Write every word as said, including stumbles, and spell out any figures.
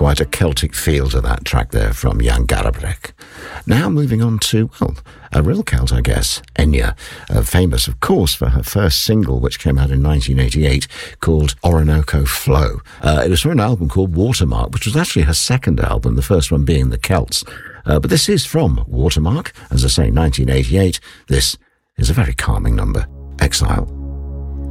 quite a Celtic feel to that track there from Jan Garbarek. Now moving on to, well, a real Celt, I guess, Enya, uh, famous, of course, for her first single, which came out in nineteen eighty-eight, called Orinoco Flow. Uh, it was from an album called Watermark, which was actually her second album, the first one being The Celts. Uh, but this is from Watermark, as I say, nineteen eighty-eight. This is a very calming number, Exile.